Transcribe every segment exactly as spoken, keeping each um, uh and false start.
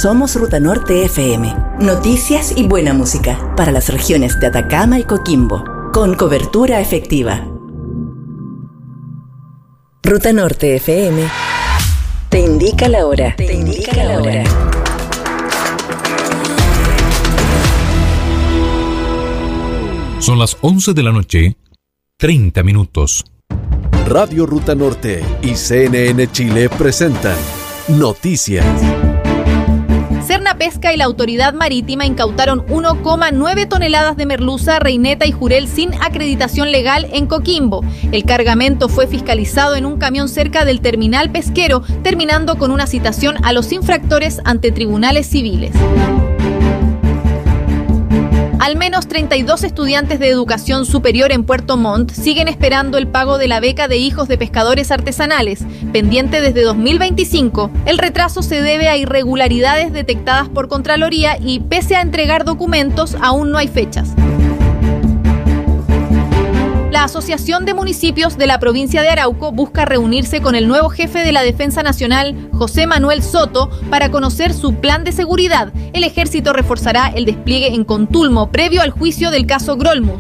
Somos Ruta Norte F M. Noticias y buena música para las regiones de Atacama y Coquimbo, con cobertura efectiva. Ruta Norte F M te indica la hora. Te indica la hora. Son las once de la noche, treinta minutos. Radio Ruta Norte y C N N Chile presentan Noticias. Sernapesca y la Autoridad Marítima incautaron uno coma nueve toneladas de merluza, reineta y jurel sin acreditación legal en Coquimbo. El cargamento fue fiscalizado en un camión cerca del terminal pesquero, terminando con una citación a los infractores ante tribunales civiles. Al menos treinta y dos estudiantes de educación superior en Puerto Montt siguen esperando el pago de la beca de hijos de pescadores artesanales, pendiente desde dos mil veinticinco. El retraso se debe a irregularidades detectadas por Contraloría y, pese a entregar documentos, aún no hay fechas. La Asociación de Municipios de la provincia de Arauco busca reunirse con el nuevo jefe de la Defensa Nacional, José Manuel Soto, para conocer su plan de seguridad. El ejército reforzará el despliegue en Contulmo previo al juicio del caso Grolmus.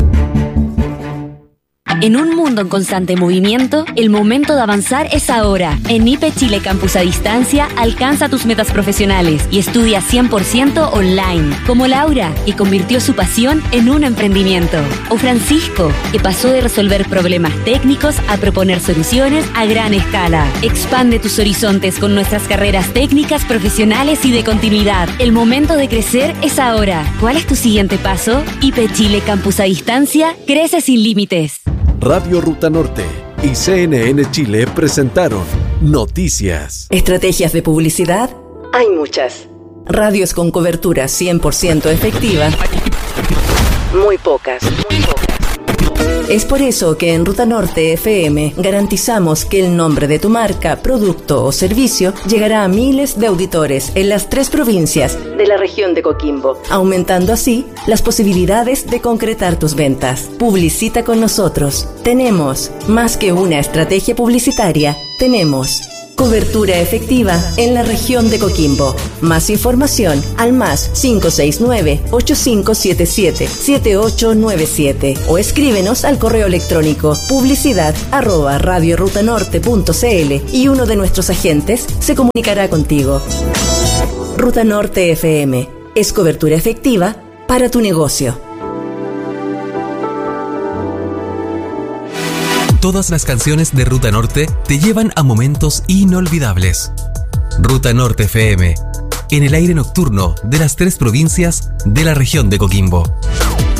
En un mundo en constante movimiento, el momento de avanzar es ahora. En I P E Chile Campus a Distancia, alcanza tus metas profesionales y estudia cien por ciento online. Como Laura, que convirtió su pasión en un emprendimiento. O Francisco, que pasó de resolver problemas técnicos a proponer soluciones a gran escala. Expande tus horizontes con nuestras carreras técnicas, profesionales y de continuidad. El momento de crecer es ahora. ¿Cuál es tu siguiente paso? I P E Chile Campus a Distancia, crece sin límites. Radio Ruta Norte y C N N Chile presentaron Noticias. ¿Estrategias de publicidad? Hay muchas. Radios con cobertura cien por ciento efectiva. Muy pocas. Muy pocas. Es por eso que en Ruta Norte F M garantizamos que el nombre de tu marca, producto o servicio llegará a miles de auditores en las tres provincias de la región de Coquimbo, aumentando así las posibilidades de concretar tus ventas. Publicita con nosotros. Tenemos más que una estrategia publicitaria, tenemos cobertura efectiva en la región de Coquimbo. Más información al más cinco seis nueve, ocho cinco siete siete, siete ocho nueve siete o escríbenos al correo electrónico publicidad arroba radiorutanorte punto cl y uno de nuestros agentes se comunicará contigo. Ruta Norte F M es cobertura efectiva para tu negocio. Todas las canciones de Ruta Norte te llevan a momentos inolvidables. Ruta Norte F M, en el aire nocturno de las tres provincias de la región de Coquimbo.